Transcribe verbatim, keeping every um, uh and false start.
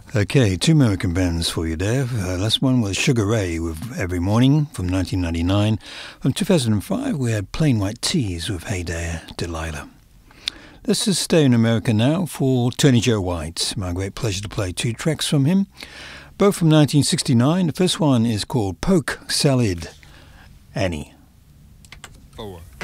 Okay, two American bands for you there. Uh, last one was Sugar Ray with Every Morning from nineteen ninety-nine. From two thousand five, we had Plain White Tees with Hey There, Delilah. Let's just stay in America now for Tony Joe White. My great pleasure to play two tracks from him, both from nineteen sixty-nine. The first one is called Poke Salad Annie. Four.